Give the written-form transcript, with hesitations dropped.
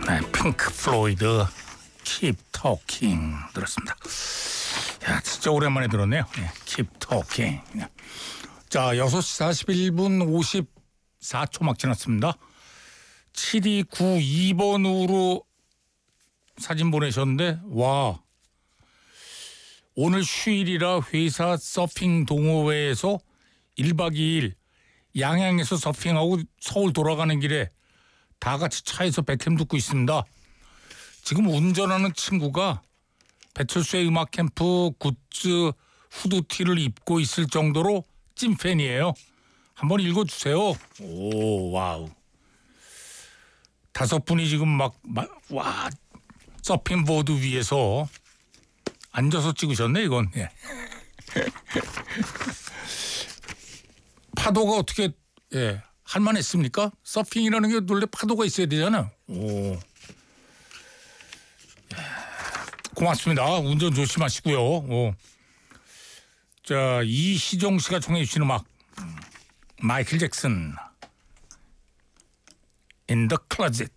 네, 핑크 플로이드 Keep Talking 들었습니다. 야, 진짜 오랜만에 들었네요. 네, Keep Talking. 자, 6시 41분 54초 막 지났습니다. 7292번으로 사진 보내셨는데, 와, 오늘 휴일이라 회사 서핑 동호회에서 1박 2일 양양에서 서핑하고 서울 돌아가는 길에 다 같이 차에서 백캠 듣고 있습니다. 지금 운전하는 친구가 배철수의 음악 캠프 굿즈 후드티를 입고 있을 정도로 찐팬이에요. 한번 읽어주세요. 오, 와우. 5분이 지금 와, 서핑보드 위에서 앉아서 찍으셨네, 이건. 예. 파도가 어떻게, 예, 할만했습니까? 서핑이라는 게 원래 파도가 있어야 되잖아요. 오. 고맙습니다. 운전 조심하시고요. 오. 자, 이희정 씨가 청해 주신 음악. 마이클 잭슨 In the Closet.